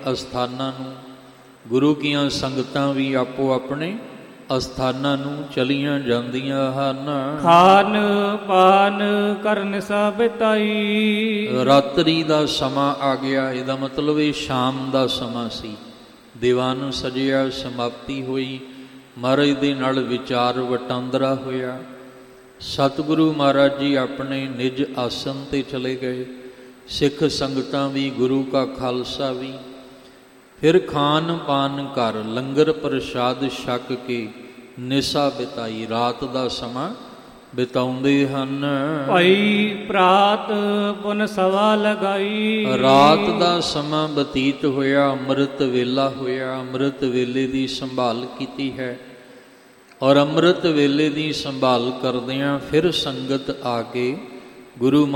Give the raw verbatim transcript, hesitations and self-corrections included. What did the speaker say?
ਅਸਥਾਨਾਂ ਨੂੰ, ਗੁਰੂ ਕੀਆਂ ਸੰਗਤਾਂ ਵੀ ਆਪੋ ਆਪਣੇ ਅਸਥਾਨਾਂ ਨੂੰ ਚਲੀਆਂ ਜਾਂਦੀਆਂ ਹਨ। ਖਾਨ ਪਾਨ ਕਰਨ ਸਭ ਬਿਤਾਈ। ਰਾਤਰੀ ਦਾ ਸਮਾਂ ਆ ਗਿਆ, ਇਹਦਾ ਮਤਲਬ ਇਹ ਸ਼ਾਮ ਦਾ ਸਮਾਂ ਸੀ। ਦੀਵਾਨ ਸਜਿਆ, ਸਮਾਪਤੀ ਹੋਈ, ਮਹਾਰਾਜ ਦੇ ਨਾਲ ਵਿਚਾਰ ਵਟਾਂਦਰਾ ਹੋਇਆ। ਸਤਿਗੁਰੂ ਮਹਾਰਾਜ ਜੀ ਆਪਣੇ ਨਿਜ ਆਸਨ 'ਤੇ ਚਲੇ ਗਏ, ਸਿੱਖ ਸੰਗਤਾਂ ਵੀ, ਗੁਰੂ ਕਾ ਖਾਲਸਾ ਵੀ। ਫਿਰ ਖਾਨ ਪਾਨ ਕਰ, ਲੰਗਰ ਪ੍ਰਸ਼ਾਦ ਛਕ ਕੇ ਨਿਸ਼ਾ ਬਿਤਾਈ, ਰਾਤ ਦਾ ਸਮਾਂ ਬਿਤਾਉਂਦੇ ਹਨ। ਭਾਈ ਪ੍ਰਾਤ ਪੁਨ ਸਵਾ ਲਗਾਈ। ਰਾਤ ਦਾ ਸਮਾਂ ਬਤੀਤ ਹੋਇਆ, ਅੰਮ੍ਰਿਤ ਵੇਲਾ ਹੋਇਆ। ਅੰਮ੍ਰਿਤ ਵੇਲੇ ਦੀ ਸੰਭਾਲ ਕੀਤੀ ਹੈ, ਔਰ ਅੰਮ੍ਰਿਤ ਵੇਲੇ ਦੀ ਸੰਭਾਲ ਕਰਦਿਆਂ ਫਿਰ ਸੰਗਤ ਆ ਕੇ ਗੁਰੂ